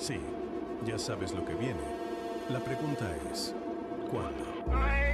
Sí, ya sabes lo que viene. La pregunta es, ¿cuándo?